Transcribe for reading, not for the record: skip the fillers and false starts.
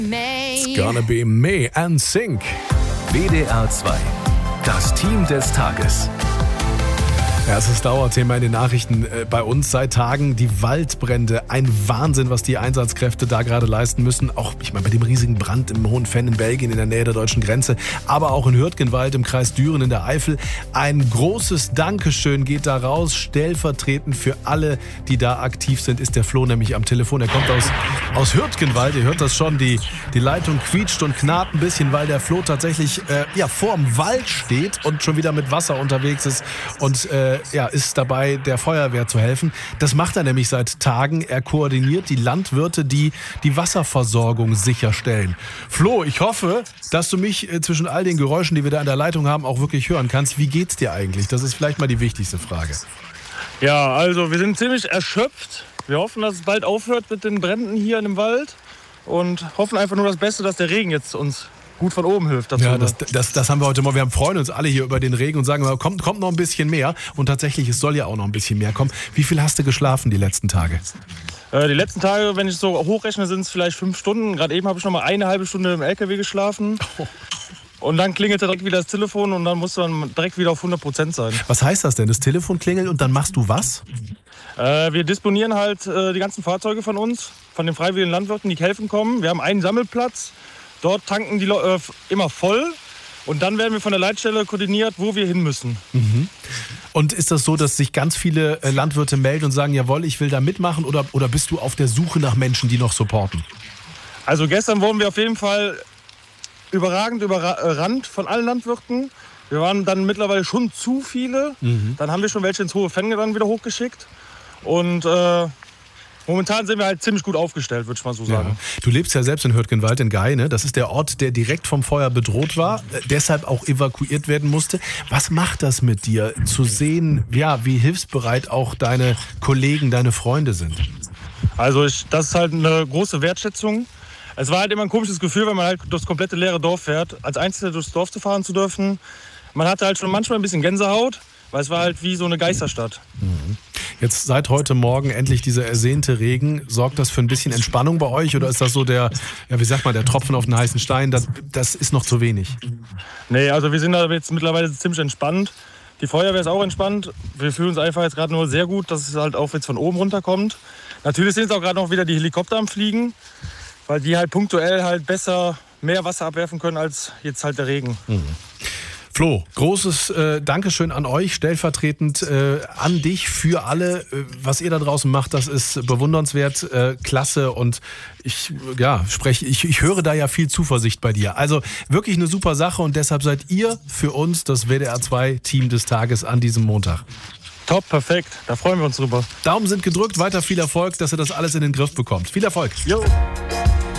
It's gonna be me and Sync. WDR 2. Das Team des Tages. Ja, es ist Dauerthema in den Nachrichten bei uns seit Tagen. Die Waldbrände, ein Wahnsinn, was die Einsatzkräfte da gerade leisten müssen. Auch, ich meine, bei dem riesigen Brand im Hohenfenn in Belgien in der Nähe der deutschen Grenze, aber auch in Hürtgenwald im Kreis Düren in der Eifel. Ein großes Dankeschön geht da raus. Stellvertretend für alle, die da aktiv sind, ist der Flo nämlich am Telefon. Er kommt aus Hürtgenwald. Ihr hört das schon, die Leitung quietscht und knarrt ein bisschen, weil der Flo tatsächlich vorm Wald steht und schon wieder mit Wasser unterwegs ist und ist dabei, der Feuerwehr zu helfen. Das macht er nämlich seit Tagen. Er koordiniert die Landwirte, die die Wasserversorgung sicherstellen. Flo, ich hoffe, dass du mich zwischen all den Geräuschen, die wir da in der Leitung haben, auch wirklich hören kannst. Wie geht's dir eigentlich? Das ist vielleicht mal die wichtigste Frage. Ja, also wir sind ziemlich erschöpft. Wir hoffen, dass es bald aufhört mit den Bränden hier in dem Wald und hoffen einfach nur das Beste, dass der Regen jetzt uns gut von oben hilft. Dazu, ja, das haben wir heute mal. Wir freuen uns alle hier über den Regen und sagen, kommt noch ein bisschen mehr. Und tatsächlich, es soll ja auch noch ein bisschen mehr kommen. Wie viel hast du geschlafen die letzten Tage? Die letzten Tage, wenn ich so hochrechne, sind es vielleicht 5 Stunden. Gerade eben habe ich noch mal eine halbe Stunde im LKW geschlafen. Oh. Und dann klingelte direkt wieder das Telefon und dann musst du dann direkt wieder auf 100% sein. Was heißt das denn? Das Telefon klingelt und dann machst du was? Wir disponieren halt die ganzen Fahrzeuge von uns, von den freiwilligen Landwirten, die helfen kommen. Wir haben einen Sammelplatz. Dort tanken die immer voll und dann werden wir von der Leitstelle koordiniert, wo wir hin müssen. Mhm. Und ist das so, dass sich ganz viele Landwirte melden und sagen, jawohl, ich will da mitmachen oder bist du auf der Suche nach Menschen, die noch supporten? Also gestern wurden wir auf jeden Fall überragend überrannt von allen Landwirten. Wir waren dann mittlerweile schon zu viele. Mhm. Dann haben wir schon welche ins Hohenfenn dann wieder hochgeschickt und momentan sind wir halt ziemlich gut aufgestellt, würde ich mal so sagen. Ja. Du lebst ja selbst in Hürtgenwald in Gaie, ne? Das ist der Ort, der direkt vom Feuer bedroht war, deshalb auch evakuiert werden musste. Was macht das mit dir, zu sehen, wie hilfsbereit auch deine Kollegen, deine Freunde sind? Also das ist halt eine große Wertschätzung. Es war halt immer ein komisches Gefühl, wenn man halt durchs komplette leere Dorf fährt, als Einzelner durchs Dorf zu fahren zu dürfen. Man hatte halt schon manchmal ein bisschen Gänsehaut, weil es war halt wie so eine Geisterstadt. Mhm. Jetzt seit heute Morgen endlich dieser ersehnte Regen. Sorgt das für ein bisschen Entspannung bei euch oder ist das so der Tropfen auf den heißen Stein? Das ist noch zu wenig. Nee, also wir sind da jetzt mittlerweile ziemlich entspannt. Die Feuerwehr ist auch entspannt. Wir fühlen uns einfach jetzt gerade nur sehr gut, dass es halt auch jetzt von oben runterkommt. Natürlich sind es auch gerade noch wieder die Helikopter am Fliegen, weil die halt punktuell halt besser mehr Wasser abwerfen können als jetzt halt der Regen. Mhm. Flo, großes Dankeschön an euch, stellvertretend an dich für alle. Was ihr da draußen macht, das ist bewundernswert, klasse und ich höre da ja viel Zuversicht bei dir. Also wirklich eine super Sache und deshalb seid ihr für uns das WDR 2 Team des Tages an diesem Montag. Top, perfekt, da freuen wir uns drüber. Daumen sind gedrückt, weiter viel Erfolg, dass ihr das alles in den Griff bekommt. Viel Erfolg. Jo.